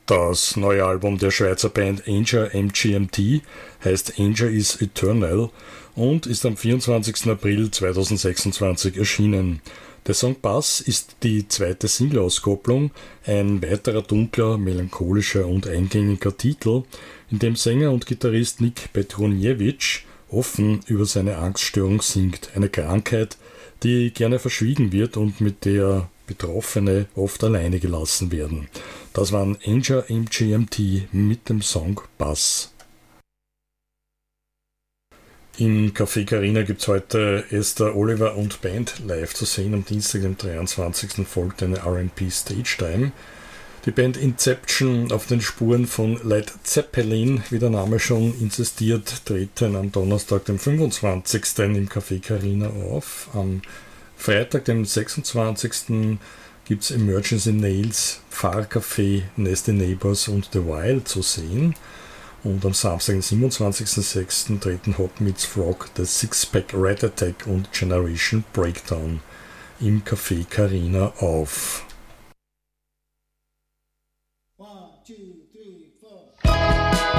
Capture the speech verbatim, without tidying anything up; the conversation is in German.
Das neue Album der Schweizer Band Anger M G M T heißt Anger is Eternal und ist am vierundzwanzigsten April zweitausendsechsundzwanzig erschienen. Der Song Bass ist die zweite Single-Auskopplung, ein weiterer dunkler, melancholischer und eingängiger Titel, in dem Sänger und Gitarrist Nick Petroniewicz offen über seine Angststörung singt, eine Krankheit, die gerne verschwiegen wird und mit der Betroffene oft alleine gelassen werden. Das waren Anger M G M T mit dem Song Bass. Im Café Carina gibt es heute Esther Oliver und Band live zu sehen. Am Dienstag, dem dreiundzwanzigsten folgt eine R and B Stage Time. Die Band Inception auf den Spuren von Led Zeppelin, wie der Name schon insistiert, treten am Donnerstag, dem fünfundzwanzigsten im Café Carina auf. Am Freitag, dem sechsundzwanzigsten gibt es Emergency Nails, Pfarrcafé, Nasty Neighbors und The Wild zu sehen. Und am Samstag, den siebenundzwanzigsten sechsten treten Hot Meets Frog, The Sixpack, Red Attack und Generation Breakdown im Café Carina auf. One, two.